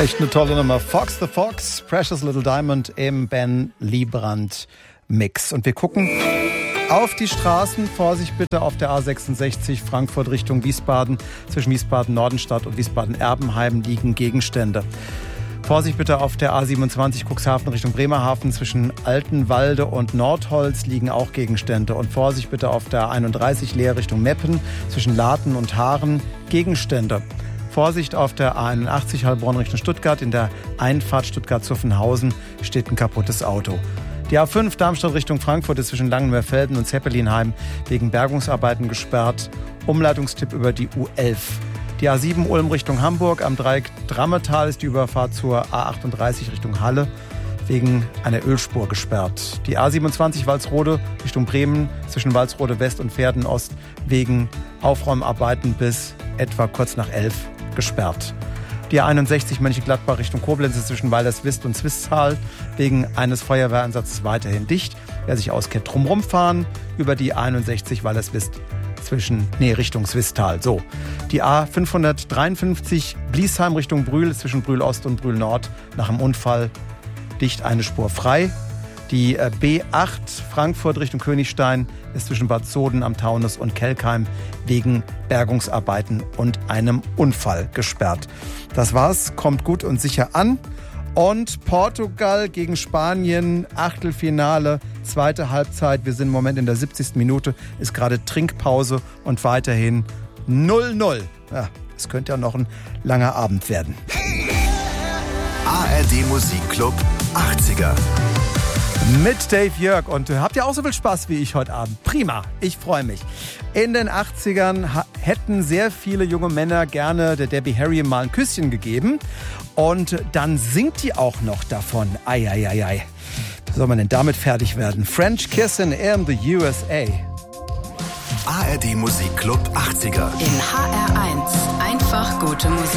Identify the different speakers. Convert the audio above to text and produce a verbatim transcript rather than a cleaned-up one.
Speaker 1: Echt eine tolle Nummer. Fox the Fox, Precious Little Diamond im Ben Liebrand Mix. Und wir gucken auf die Straßen. Vorsicht bitte auf der A sechsundsechzig Frankfurt Richtung Wiesbaden. Zwischen Wiesbaden-Nordenstadt und Wiesbaden-Erbenheim liegen Gegenstände. Vorsicht bitte auf der A siebenundzwanzig Cuxhaven Richtung Bremerhaven. Zwischen Altenwalde und Nordholz liegen auch Gegenstände. Und Vorsicht bitte auf der A einunddreißig Leer Richtung Meppen. Zwischen Laten und Haaren Gegenstände. Vorsicht auf der A einundachtzig Heilbronn Richtung Stuttgart. In der Einfahrt Stuttgart-Zuffenhausen steht ein kaputtes Auto. Die A fünf Darmstadt Richtung Frankfurt ist zwischen Langenmeerfelden und Zeppelinheim wegen Bergungsarbeiten gesperrt. Umleitungstipp über die U elf. Die A sieben Ulm Richtung Hamburg. Am Dreieck Drammetal ist die Überfahrt zur A achtunddreißig Richtung Halle wegen einer Ölspur gesperrt. Die A siebenundzwanzig Walsrode Richtung Bremen zwischen Walsrode West und Verden Ost wegen Aufräumarbeiten bis etwa kurz nach elf gesperrt. Die A einundsechzig Mönchengladbach Richtung Koblenz ist zwischen Walderswist und Swisttal wegen eines Feuerwehreinsatzes weiterhin dicht. Wer sich auskennt, drumherum fahren über die A einundsechzig Walderswist zwischen, nee, Richtung Swisttal. So. Die A fünfhundertdreiundfünfzig Bliesheim Richtung Brühl ist zwischen Brühl Ost und Brühl Nord nach einem Unfall dicht, eine Spur frei. Die B acht Frankfurt Richtung Königstein ist zwischen Bad Soden am Taunus und Kelkheim wegen Bergungsarbeiten und einem Unfall gesperrt. Das war's, kommt gut und sicher an. Und Portugal gegen Spanien, Achtelfinale, zweite Halbzeit. Wir sind im Moment in der siebzigsten Minute, ist gerade Trinkpause und weiterhin null null. Ja, es könnte ja noch ein langer Abend werden.
Speaker 2: A R D Musikclub achtziger.
Speaker 1: Mit Dave Jörg. Und habt ihr auch so viel Spaß wie ich heute Abend? Prima, ich freue mich. In den achtzigern ha- hätten sehr viele junge Männer gerne der Debbie Harry mal ein Küsschen gegeben. Und dann singt die auch noch davon. Eieiei. Wie soll man denn damit fertig werden? French Kissin' in the U S A.
Speaker 2: A R D Musikclub achtziger.
Speaker 3: In H R eins. Einfach gute Musik.